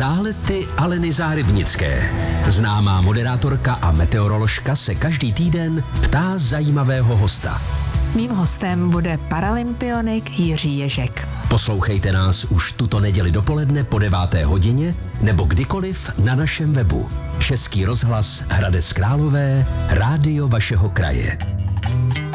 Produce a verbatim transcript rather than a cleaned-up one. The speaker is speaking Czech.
Záhledy Aleny Zárybnické. Známá moderátorka a meteoroložka se každý týden ptá zajímavého hosta. Mým hostem bude paralympionik Jiří Ježek. Poslouchejte nás už tuto neděli dopoledne po deváté hodině nebo kdykoliv na našem webu. Český rozhlas Hradec Králové, rádio vašeho kraje.